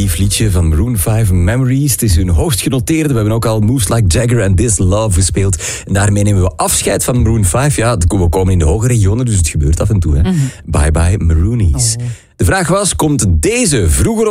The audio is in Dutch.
lief liedje van Maroon 5, Memories. Het is hun hoogst genoteerde. We hebben ook al Moves Like Jagger en This Love gespeeld. En daarmee nemen we afscheid van Maroon 5. Ja, we komen in de hoge regionen, dus het gebeurt af en toe. Hè. Bye bye Maroonies. De vraag was, komt deze vroeger